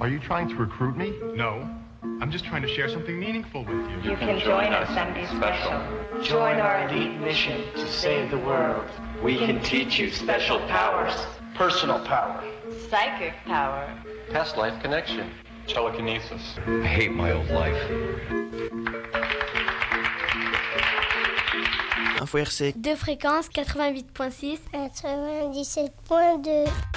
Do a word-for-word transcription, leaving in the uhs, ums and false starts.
Are you trying to recruit me? No. I'm just trying to share something meaningful with you. You can join us Sunday Special. Join our elite mission to save the world. We can teach you special powers. Personal power. Psychic power. Past life connection. Telekinesis. I hate my old life. Info R C. Deux fréquences, quatre-vingt-huit point six. quatre-vingt-dix-sept point deux.